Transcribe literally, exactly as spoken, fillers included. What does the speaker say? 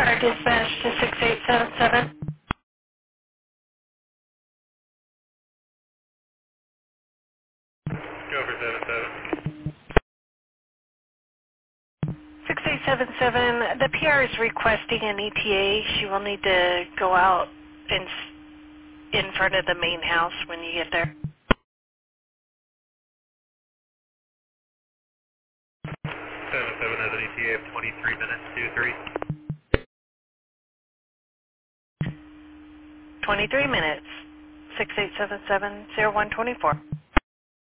Fire dispatch to six eight seven seven. Go for seven seven. six eight seven seven, the P R is requesting an E T A. She will need to go out in, in front of the main house when you get there. seven seven has an E T A of twenty-three minutes, two three. twenty-three minutes. six eight seven seven, zero one two four.